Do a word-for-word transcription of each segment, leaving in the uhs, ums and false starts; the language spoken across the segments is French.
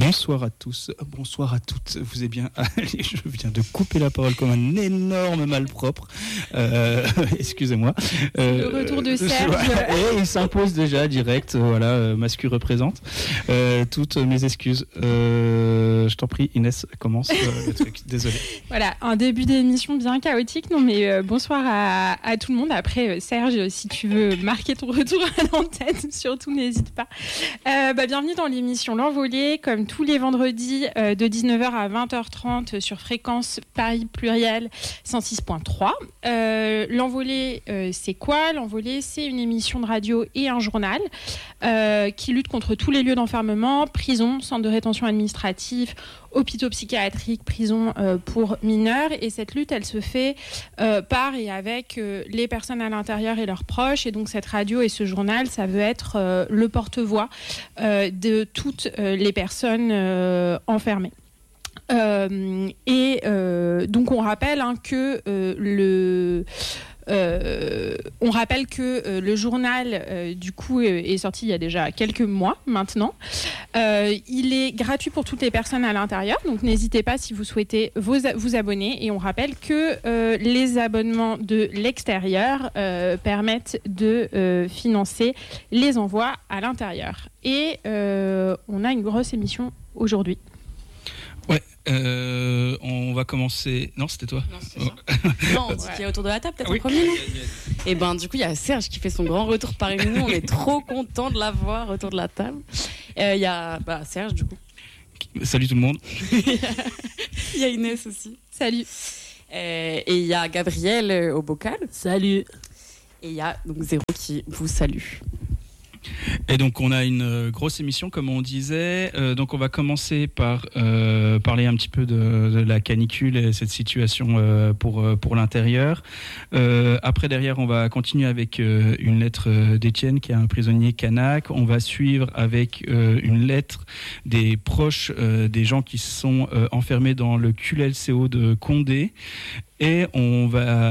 Bonsoir à tous, bonsoir à toutes. Vous êtes bien. Allez, je viens de couper la parole comme un énorme malpropre. Euh, excusez-moi. Euh, le retour de Serge. Et il s'impose déjà direct. Voilà, euh, Mascu représente. Euh, toutes mes excuses. Euh, je t'en prie, Inès, commence euh, le truc. Désolé. Voilà, un début d'émission bien chaotique. Non, mais euh, bonsoir à, à tout le monde. Après, euh, Serge, si tu veux marquer ton retour à l'antenne, surtout n'hésite pas. Euh, bah, bienvenue dans l'émission L'Envolée, comme tous les vendredis euh, de dix-neuf heures à vingt heures trente sur fréquence Paris Pluriel cent six point trois. Euh, L'Envolée, euh, c'est quoi ? L'Envolée, c'est une émission de radio et un journal euh, qui lutte contre tous les lieux d'enfermement, prisons, centres de rétention administrative, hôpitaux psychiatriques, prisons euh, pour mineurs. Et cette lutte, elle se fait euh, par et avec euh, les personnes à l'intérieur et leurs proches. Et donc cette radio et ce journal, ça veut être euh, le porte-voix euh, de toutes euh, les personnes euh, enfermées. Euh, et euh, donc on rappelle hein, que euh, le... Euh, on rappelle que euh, le journal euh, du coup euh, est sorti il y a déjà quelques mois maintenant. Euh, il est gratuit pour toutes les personnes à l'intérieur, donc n'hésitez pas si vous souhaitez vous, vous abonner. Et on rappelle que euh, les abonnements de l'extérieur euh, permettent de euh, financer les envois à l'intérieur. Et euh, on a une grosse émission aujourd'hui. Ouais, euh, on va commencer. Non, c'était toi. Non, c'est ça. Non, on dit qu'il y a autour de la table, peut-être oui. En premier. Et ben, du coup, il y a Serge qui fait son grand retour parmi nous. On est trop content de l'avoir autour de la table. Il euh, y a bah, Serge, du coup. Salut tout le monde. Il y a Inès aussi. Salut. Euh, et il y a Gabriel euh, au bocal. Salut. Et il y a donc Zéro qui vous salue. Et donc on a une euh, grosse émission comme on disait, euh, donc on va commencer par euh, parler un petit peu de, de la canicule et cette situation euh, pour, euh, pour l'intérieur. Euh, après derrière on va continuer avec euh, une lettre d'Étienne qui est un prisonnier kanak. On va suivre avec euh, une lettre des proches euh, des gens qui sont euh, enfermés dans le Q L C O de Condé. Et on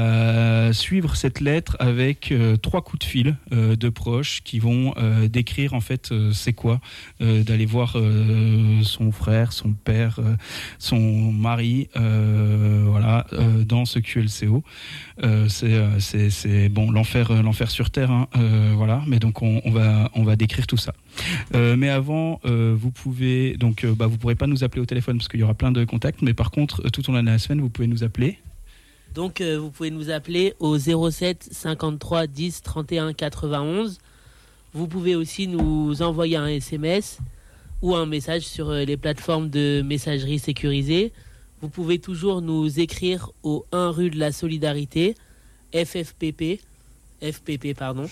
va suivre cette lettre avec euh, trois coups de fil euh, de proches qui vont euh, décrire en fait euh, c'est quoi euh, d'aller voir euh, son frère, son père, euh, son mari, euh, voilà, euh, dans ce Q L C O. Euh, c'est, c'est, c'est bon l'enfer, l'enfer sur terre, hein, euh, voilà. Mais donc on, on va on va décrire tout ça. Euh, mais avant, euh, vous pouvez donc euh, bah, vous pourrez pas nous appeler au téléphone parce qu'il y aura plein de contacts. Mais par contre, tout au long de la semaine, vous pouvez nous appeler. Donc euh, vous pouvez nous appeler au zéro sept cinquante-trois dix trente et un quatre-vingt-onze. Vous pouvez aussi nous envoyer un S M S ou un message sur euh, les plateformes de messagerie sécurisée. Vous pouvez toujours nous écrire au un rue de la Solidarité, F F P P, F P P pardon,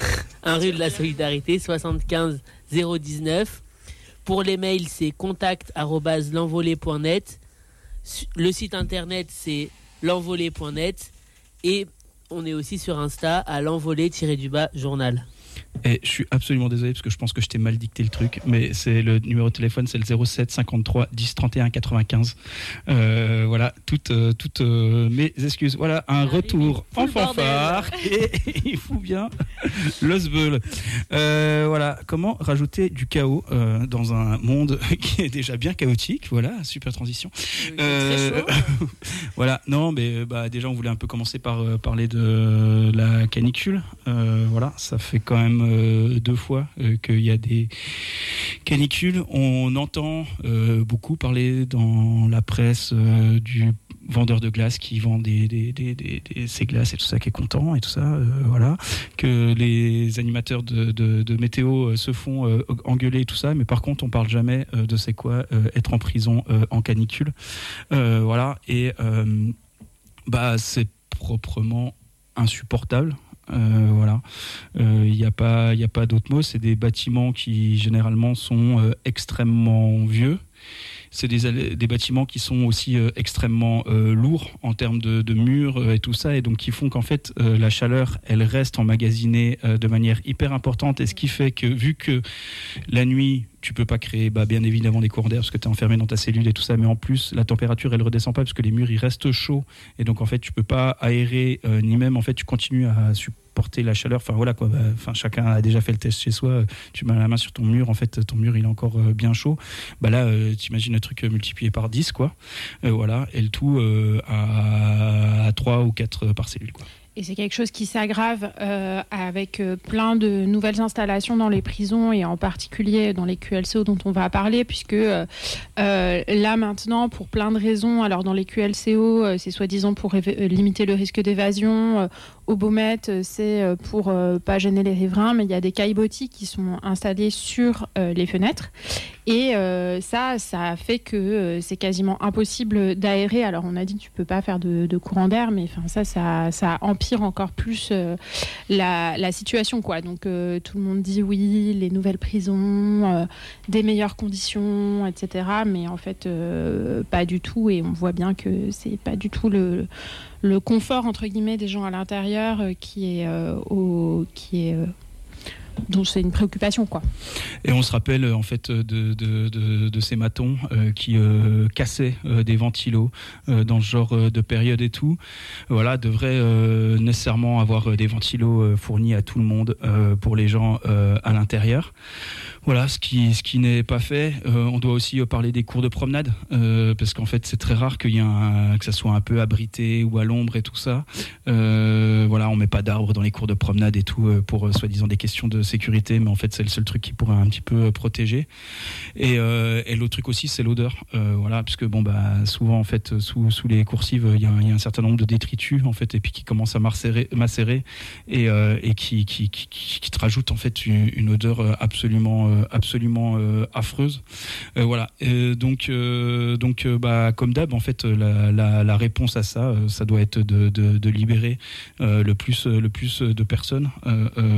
un rue de la Solidarité, soixante-quinze zéro dix-neuf. Pour les mails, c'est contact arobase l'envolée point net. Le site internet, c'est l'envolée point net et on est aussi sur Insta à l'envolée-du-bas journal. Et je suis absolument désolé parce que je pense que je t'ai mal dicté le truc, mais c'est le numéro de téléphone, c'est le zéro sept cinquante-trois dix trente et un quatre-vingt-quinze. Euh, voilà, toutes, euh, toutes euh, mes excuses. Voilà, un Allez, retour en fanfare et il fout bien l'osbeul. Euh, voilà, comment rajouter du chaos euh, dans un monde qui est déjà bien chaotique. Voilà, super transition. Oui, euh, très chaud. Voilà, non, mais bah, déjà on voulait un peu commencer par euh, parler de la canicule. Euh, voilà, ça fait quand même Euh, deux fois euh, qu'il y a des canicules. On entend euh, beaucoup parler dans la presse euh, du vendeur de glace qui vend des, des, des, des, des, ses glaces et tout ça, qui est content et tout ça, euh, voilà, que les animateurs de, de, de météo euh, se font euh, engueuler et tout ça, mais par contre on parle jamais euh, de c'est quoi euh, être en prison euh, en canicule, euh, voilà, et euh, bah c'est proprement insupportable. Euh, voilà, il euh, n'y a pas, il y a pas d'autre mot. C'est des bâtiments qui généralement sont euh, extrêmement vieux. C'est des, des bâtiments qui sont aussi euh, extrêmement euh, lourds en termes de, de murs euh, et tout ça, et donc qui font qu'en fait euh, la chaleur, elle reste emmagasinée euh, de manière hyper importante. Et ce qui fait que vu que la nuit tu peux pas créer bah, bien évidemment des courants d'air parce que tu es enfermé dans ta cellule et tout ça, mais en plus la température elle redescend pas parce que les murs ils restent chauds et donc en fait tu peux pas aérer euh, ni même en fait tu continues à supporter la chaleur. Enfin voilà quoi, bah, enfin, chacun a déjà fait le test chez soi, tu mets la main sur ton mur, en fait ton mur il est encore euh, bien chaud, bah là euh, t'imagines le truc euh, multiplié par dix quoi, euh, voilà, et le tout euh, à, à trois ou quatre par cellule quoi. Et c'est quelque chose qui s'aggrave euh, avec euh, plein de nouvelles installations dans les prisons et en particulier dans les Q L C O dont on va parler, puisque euh, euh, là maintenant, pour plein de raisons, alors dans les Q L C O, euh, c'est soi-disant pour éve- limiter le risque d'évasion, euh, au Beaumet, c'est euh, pour euh, pas gêner les riverains, mais il y a des caillebotis qui sont installés sur euh, les fenêtres. Et euh, ça, ça fait que euh, c'est quasiment impossible d'aérer. Alors on a dit que tu peux pas faire de, de courant d'air, mais enfin ça, ça, ça empire encore plus euh, la, la situation, quoi. Donc euh, tout le monde dit oui, les nouvelles prisons, euh, des meilleures conditions, et cetera. Mais en fait, euh, pas du tout. Et on voit bien que c'est pas du tout le, le confort entre guillemets des gens à l'intérieur euh, qui est euh, au, qui est euh, donc c'est une préoccupation quoi. Et on se rappelle en fait de, de, de, de ces matons euh, qui euh, cassaient euh, des ventilos euh, dans ce genre euh, de période et tout. Voilà, devrait euh, nécessairement avoir des ventilos euh, fournis à tout le monde euh, pour les gens euh, à l'intérieur. Voilà, ce qui, ce qui n'est pas fait. Euh, on doit aussi parler des cours de promenade, euh, parce qu'en fait, c'est très rare qu'il y ait un, que ça soit un peu abrité ou à l'ombre et tout ça. Euh, voilà, on met pas d'arbres dans les cours de promenade et tout euh, pour euh, soi-disant des questions de sécurité, mais en fait, c'est le seul truc qui pourrait un petit peu euh, protéger. Et, euh, et l'autre truc aussi, c'est l'odeur. Euh, voilà, parce que bon, bah, souvent, en fait, sous, sous les coursives, il y, y a un certain nombre de détritus, en fait, et puis qui commencent à macérer, macérer et, euh, et qui, qui, qui, qui, qui te rajoutent en fait une, une odeur absolument absolument euh, affreuse. Euh, voilà. Et donc, euh, donc euh, bah, comme d'hab, en fait, la, la, la réponse à ça, euh, ça doit être de, de, de libérer euh, le plus, le plus de personnes. Euh, euh,